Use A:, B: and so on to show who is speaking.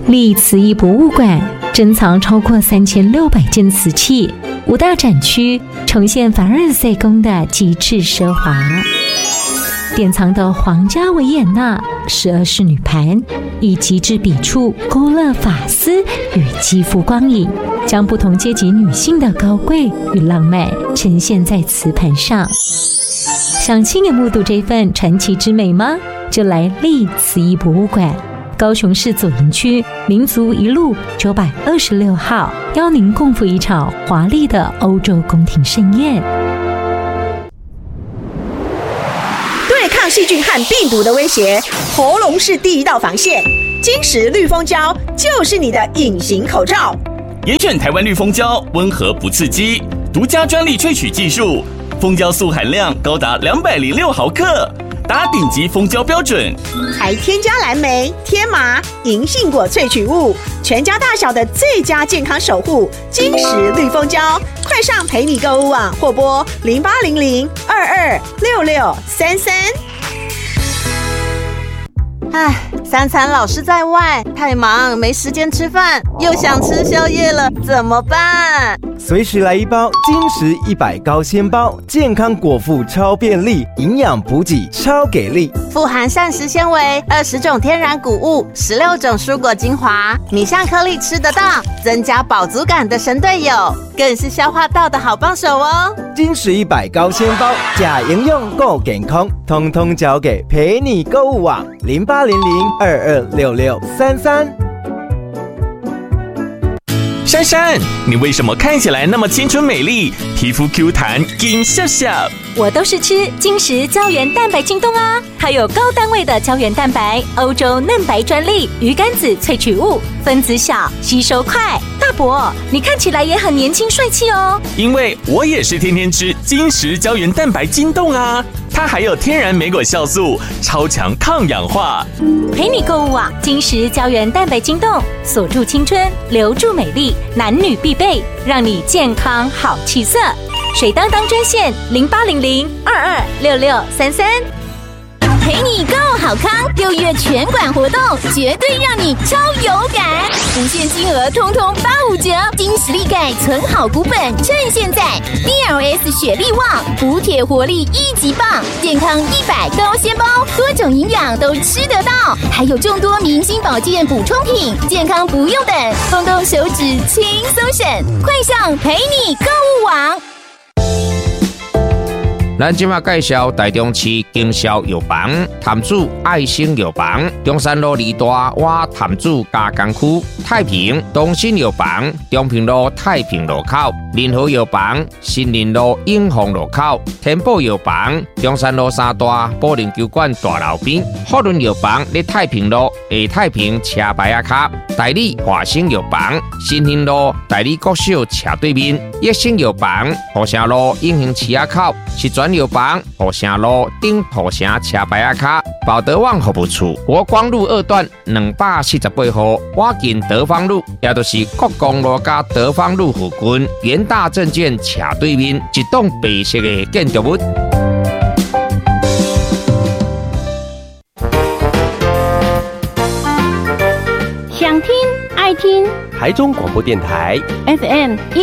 A: 历慈义博物馆珍藏超过3600件瓷器，5大展区呈现凡尔赛宫的极致奢华。典藏的皇家维也纳12式女盘，以极致笔触勾勒发丝与肌肤光影，将不同阶级女性的高贵与浪漫呈现在瓷盘上。想亲眼目睹这份传奇之美吗？就来历慈义博物馆，高雄市左营区民族一路926号，邀您共赴一场华丽的欧洲宫廷盛宴。
B: 对抗细菌和病毒的威胁，喉咙是第一道防线。金石绿蜂胶就是你的隐形口罩。
C: 严选台湾绿蜂胶，温和不刺激，独家专利萃取技术，蜂胶素含量高达206毫克，达顶级蜂胶标准。
B: 还添加蓝莓、天麻、银杏果萃取物，全家大小的最佳健康守护。金石绿蜂胶，快上陪你购物网或拨0800226633。
D: 唉，三餐老是在外，太忙没时间吃饭，又想吃宵夜了，怎么办？
E: 随时来一包金石100高纤包，健康果腹超便利，营养补给超给力，
D: 富含膳食纤维、20种天然谷物、16种蔬果精华，米香颗粒吃得到，增加饱足感的神队友，更是消化道的好帮手哦。
E: 金石100高纤包，假营养够健康，通通交给陪你购物网0800226633。
C: 珊珊，你为什么看起来那么青春美丽，皮肤 Q 弹，金笑笑？
A: 我都是吃金石胶原蛋白精冻啊，它有高单位的胶原蛋白，欧洲嫩白专利，鱼肝子萃取物，分子小，吸收快。大伯，你看起来也很年轻帅气哦。
C: 因为我也是天天吃金石胶原蛋白精冻啊，它还有天然莓果酵素，超强抗氧化。
A: 陪你购物网，金石胶原蛋白精冻，锁住青春，留住美丽，男女必备，让你健康好气色。水当当专线0800226633。
F: 陪你购好康，6月全馆活动绝对让你超有感，无限金额通通85折，金石力钙存好股本，趁现在 DLS 雪力旺，补铁活力1级棒，健康100高纤包，多种营养都吃得到，还有众多明星保健补充品，健康不用等，动动手指轻松省，快上陪你购物网。
G: 咱今麦介绍台中市经销药房潭子爱心药房，中山路2大瓦潭子加工区，太平东新药房中平路太平路口，仁和药房新林路永丰路口，天宝药房中山路3大保龄球馆大楼边，福伦药房在太平路下太平车牌仔卡，代理华兴药房新兴路代理国小斜对面，益生药房土城路永兴市仔口，是专药房土城路顶土城车牌仔卡，保德旺服务处国光路2段248号，我近德芳路，也就是国光路加德芳路附近，元大证券斜对面一栋白色的建筑物。
F: 想听爱听
H: 台中广播电台
F: FM